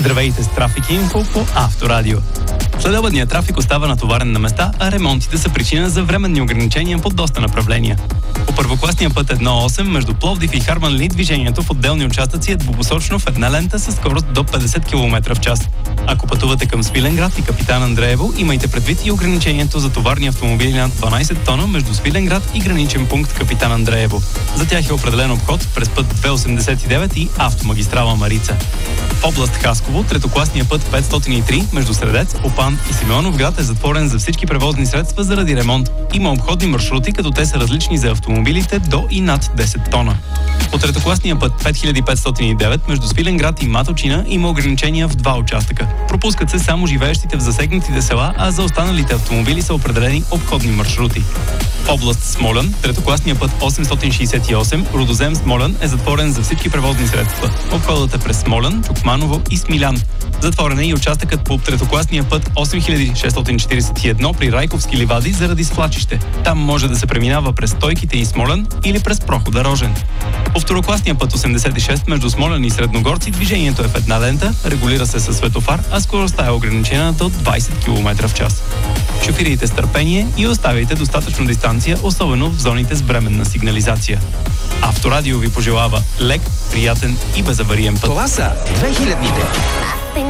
Здравейте с Трафик Инфо по Авторадио. Следобедният трафик остава натоварен на места, а ремонтите са причина за временни ограничения по доста направления. По първокласния път 1.8 между Пловдив и Харманли движението в отделни участъци е двупосочно в една лента със скорост до 50 км в час. Ако пътувате към Свиленград и Капитан Андреево, имайте предвид и ограничението за товарни автомобили над 12 тона между Свиленград и граничен пункт Капитан Андреево. За тях е определен обход през път 289 и автомагистрала Марица. В област Хасково, третокласният път 503 между Средец, Опан и Симеоновград е затворен за всички превозни средства заради ремонт. Има обходни маршрути, като те са различни за автомобилите до и над 10 тона. По третокласния път 5509 между Свиленград и Маточина има ограничения в два участъка. Пропускат се само живеещите в засегнатите села, а за останалите автомобили са определени обходни маршрути. В област Смолян, третокласният път 868 Рудозем Смолян е затворен за всички превозни средства. Обходът е през Смолян, Чукманово и Смилян. Затворен е и участъкът по третокласния път 8641 при Райковски ливади заради свлачище. Там може да се преминава през Стойките и Смолян или през прохода Рожен. По второкласния път 86 между Смолян и Средногорци движението е в една лента, регулира се със светофар, а скоростта е ограничена до 20 км в час. Шофирайте с търпение и оставяйте достатъчно дистанция, особено в зоните с бременна сигнализация. Авторадио ви пожелава лек, приятен и безавариен път. Това са 2000-те.